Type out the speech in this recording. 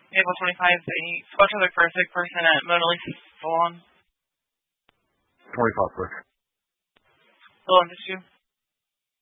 April 25, the squad trailer for a sick person at Mona Lisa Salon. 25, please. Salon issue.